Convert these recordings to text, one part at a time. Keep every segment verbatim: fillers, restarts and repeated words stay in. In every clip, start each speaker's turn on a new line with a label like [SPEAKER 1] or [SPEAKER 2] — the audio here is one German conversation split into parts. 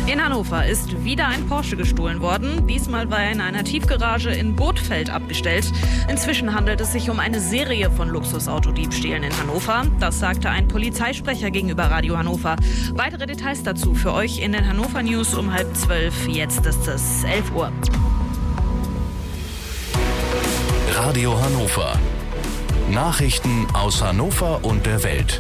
[SPEAKER 1] In Hannover ist wieder ein Porsche gestohlen worden. Diesmal war er in einer Tiefgarage in Bothfeld abgestellt. Inzwischen handelt es sich um eine Serie von Luxusautodiebstählen in Hannover. Das sagte ein Polizeisprecher gegenüber Radio Hannover. Weitere Details dazu für euch in den Hannover News um halb zwölf. Jetzt ist es elf Uhr.
[SPEAKER 2] Radio Hannover. Nachrichten aus Hannover und der Welt.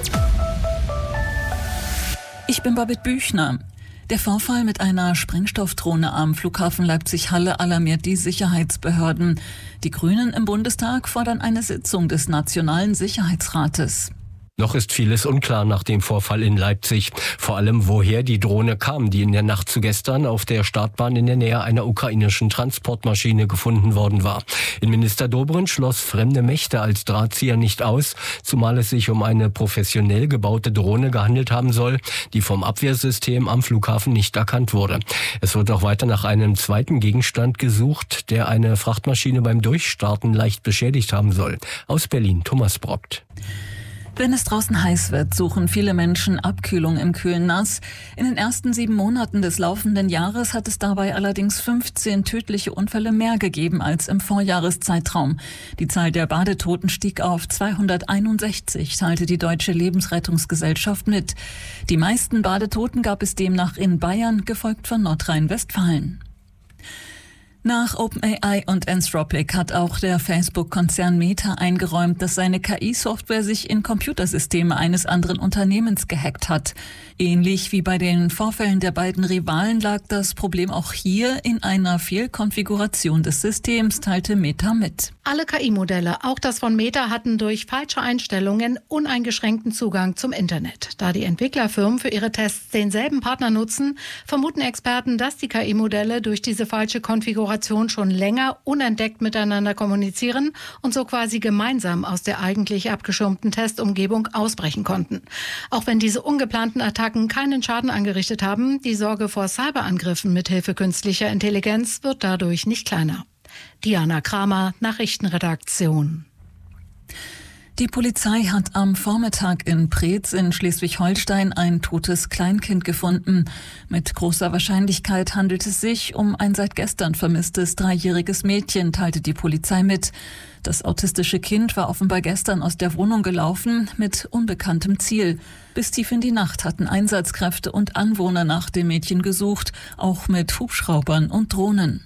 [SPEAKER 3] Ich bin Babette Büchner. Der Vorfall mit einer Sprengstoffdrohne am Flughafen Leipzig-Halle alarmiert die Sicherheitsbehörden. Die Grünen im Bundestag fordern eine Sitzung des Nationalen Sicherheitsrates.
[SPEAKER 4] Noch ist vieles unklar nach dem Vorfall in Leipzig. Vor allem, woher die Drohne kam, die in der Nacht zu gestern auf der Startbahn in der Nähe einer ukrainischen Transportmaschine gefunden worden war. Innenminister Dobrindt schloss fremde Mächte als Drahtzieher nicht aus, zumal es sich um eine professionell gebaute Drohne gehandelt haben soll, die vom Abwehrsystem am Flughafen nicht erkannt wurde. Es wird auch weiter nach einem zweiten Gegenstand gesucht, der eine Frachtmaschine beim Durchstarten leicht beschädigt haben soll. Aus Berlin, Thomas Brockt.
[SPEAKER 3] Wenn es draußen heiß wird, suchen viele Menschen Abkühlung im kühlen Nass. In den ersten sieben Monaten des laufenden Jahres hat es dabei allerdings fünfzehn tödliche Unfälle mehr gegeben als im Vorjahreszeitraum. Die Zahl der Badetoten stieg auf zweihunderteinundsechzig, teilte die Deutsche Lebensrettungsgesellschaft mit. Die meisten Badetoten gab es demnach in Bayern, gefolgt von Nordrhein-Westfalen. Nach OpenAI und Anthropic hat auch der Facebook-Konzern Meta eingeräumt, dass seine K I-Software sich in Computersysteme eines anderen Unternehmens gehackt hat. Ähnlich wie bei den Vorfällen der beiden Rivalen lag das Problem auch hier in einer Fehlkonfiguration des Systems, teilte Meta mit.
[SPEAKER 5] Alle K I-Modelle, auch das von Meta, hatten durch falsche Einstellungen uneingeschränkten Zugang zum Internet. Da die Entwicklerfirmen für ihre Tests denselben Partner nutzen, vermuten Experten, dass die K I-Modelle durch diese falsche Konfiguration schon länger unentdeckt miteinander kommunizieren und so quasi gemeinsam aus der eigentlich abgeschirmten Testumgebung ausbrechen konnten. Auch wenn diese ungeplanten Attacken keinen Schaden angerichtet haben, die Sorge vor Cyberangriffen mithilfe künstlicher Intelligenz wird dadurch nicht kleiner. Diana Kramer, Nachrichtenredaktion.
[SPEAKER 3] Die Polizei hat am Vormittag in Preetz in Schleswig-Holstein ein totes Kleinkind gefunden. Mit großer Wahrscheinlichkeit handelt es sich um ein seit gestern vermisstes dreijähriges Mädchen, teilte die Polizei mit. Das autistische Kind war offenbar gestern aus der Wohnung gelaufen mit unbekanntem Ziel. Bis tief in die Nacht hatten Einsatzkräfte und Anwohner nach dem Mädchen gesucht, auch mit Hubschraubern und Drohnen.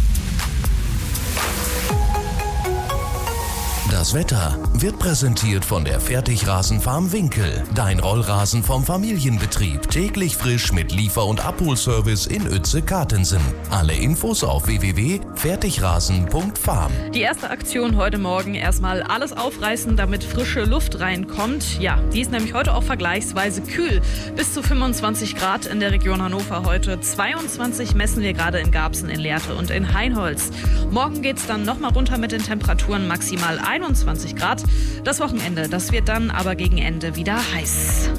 [SPEAKER 2] Das Wetter wird präsentiert von der Fertigrasenfarm Winkel. Dein Rollrasen vom Familienbetrieb. Täglich frisch mit Liefer- und Abholservice in Uetze-Kartensen. Alle Infos auf w w w punkt fertigrasen punkt farm.
[SPEAKER 1] Die erste Aktion heute Morgen: erstmal alles aufreißen, damit frische Luft reinkommt. Ja, die ist nämlich heute auch vergleichsweise kühl. Bis zu fünfundzwanzig Grad in der Region Hannover heute. zweiundzwanzig messen wir gerade in Garbsen, in Lehrte und in Heinholz. Morgen geht's dann nochmal runter mit den Temperaturen, maximal einundzwanzig Grad. Das Wochenende, das wird dann aber gegen Ende wieder heiß.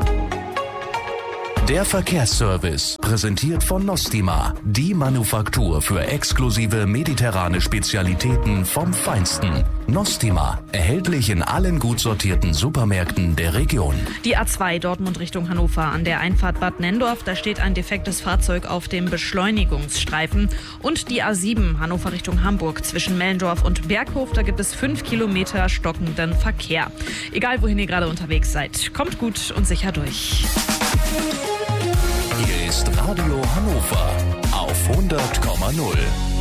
[SPEAKER 2] Der Verkehrsservice, präsentiert von Nostima, die Manufaktur für exklusive mediterrane Spezialitäten vom Feinsten. Nostima, erhältlich in allen gut sortierten Supermärkten der Region.
[SPEAKER 1] Die A zwei Dortmund Richtung Hannover an der Einfahrt Bad Nenndorf, da steht ein defektes Fahrzeug auf dem Beschleunigungsstreifen. Und die A sieben Hannover Richtung Hamburg zwischen Mellendorf und Berghof, da gibt es fünf Kilometer stockenden Verkehr. Egal wohin ihr gerade unterwegs seid, kommt gut und sicher durch.
[SPEAKER 2] Hier ist Radio Hannover auf hundert Komma null.